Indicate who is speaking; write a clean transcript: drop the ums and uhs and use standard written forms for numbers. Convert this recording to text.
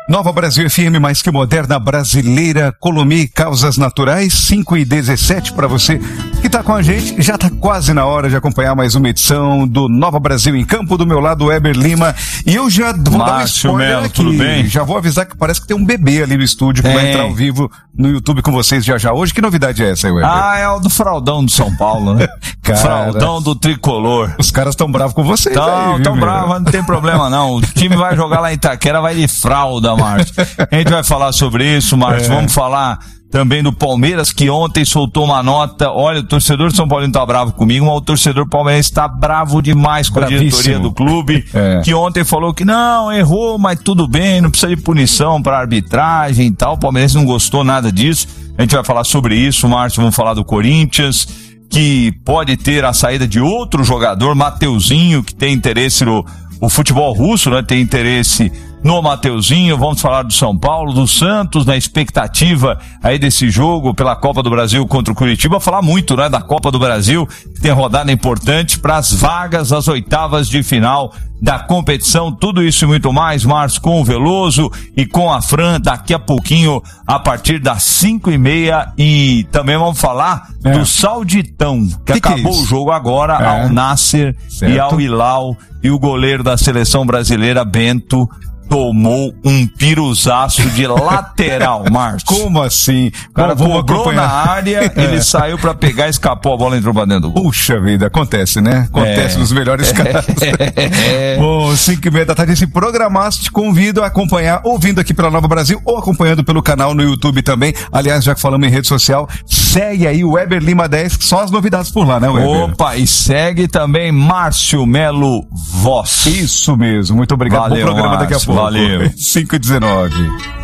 Speaker 1: Nova Brasil FM, mais que moderna, brasileira, Colomia e causas naturais, 5h17 para você que tá com a gente. Já tá quase na hora de acompanhar mais uma edição do Nova Brasil em Campo. Do meu lado, Weber Lima. E eu já vou dar um spoiler aqui. Tudo bem? Já vou avisar que parece que tem um bebê ali no estúdio que vai entrar ao vivo no YouTube com vocês já hoje. Que novidade é essa, Weber?
Speaker 2: É o do fraldão do São Paulo, né? Fraldão do tricolor.
Speaker 1: Os caras tão bravos com vocês.
Speaker 2: Tão bravos, mas não tem problema não. O time vai jogar lá em Itaquera, vai de fralda, Márcio. A gente vai falar sobre isso, Márcio. Vamos falar também do Palmeiras, que ontem soltou uma nota. Olha, o torcedor de São Paulo tá bravo comigo, mas o torcedor palmeirense tá bravo demais com a diretoria do clube, que ontem falou que não, errou, mas tudo bem, não precisa de punição para arbitragem e tal. O palmeirense não gostou nada disso. A gente vai falar sobre isso, Márcio. Vamos falar do Corinthians, que pode ter a saída de outro jogador, Mateuzinho, que tem interesse no futebol russo, né? Tem interesse no Mateuzinho. Vamos falar do São Paulo, do Santos, na expectativa aí desse jogo pela Copa do Brasil contra o Curitiba. Falar muito, né, da Copa do Brasil, que tem rodada importante para as vagas às oitavas de final da competição. Tudo isso e muito mais, Márcio, com o Veloso e com a Fran daqui a pouquinho, a partir das 5h30. E também vamos falar do Sauditão, que acabou o jogo agora, ao Nasser e ao Hilal, e o goleiro da seleção brasileira, Bento, tomou um piruzaço de lateral, Márcio.
Speaker 1: Como assim?
Speaker 2: O cara cobrou na área, ele saiu pra pegar, escapou, a bola entrou pra dentro do gol.
Speaker 1: Puxa vida, acontece, né? Acontece nos melhores casos. Bom, 5h30 da tarde, esse programaço, te convido a acompanhar, ouvindo aqui pela Nova Brasil ou acompanhando pelo canal no YouTube também. Aliás, já que falamos em rede social, segue aí o Weber Lima 10, só as novidades por lá, né, Weber?
Speaker 2: Opa, e segue também Márcio Melo Voz.
Speaker 1: Isso mesmo, muito obrigado.
Speaker 2: Valeu,
Speaker 1: bom programa
Speaker 2: Márcio,
Speaker 1: daqui a pouco.
Speaker 2: Valeu.
Speaker 1: 5h19.